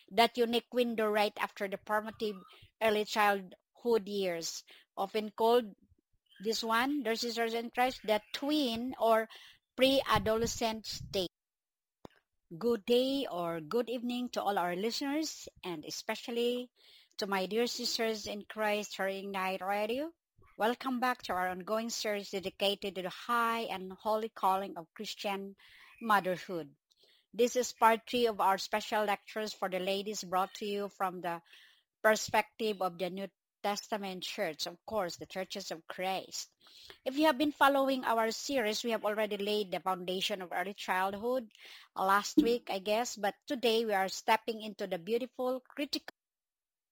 that unique window right after the formative early childhood years, often called this one, dear sisters in Christ, the tween or pre-adolescent stage. Good day or good evening to all our listeners, and especially to my dear sisters in Christ hearing Night Radio. Welcome back to our ongoing series dedicated to the high and holy calling of Christian motherhood. This is part 3 of our special lectures for the ladies brought to you from the perspective of the New Testament church, of course, the churches of Christ. If you have been following our series, we have already laid the foundation of early childhood last week, I guess, but today we are stepping into the beautiful, critical